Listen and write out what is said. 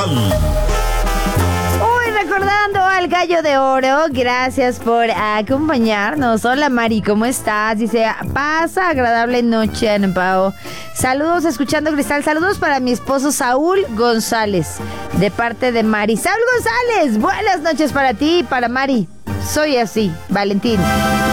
Recordando al Gallo de Oro, gracias por acompañarnos. Hola Mari, ¿cómo estás? Dice, pasa agradable noche, Ana Pao. Saludos, escuchando Cristal. Saludos para mi esposo Saúl González, de parte de Mari. Saúl González, buenas noches para ti y para Mari. Soy así, Valentín.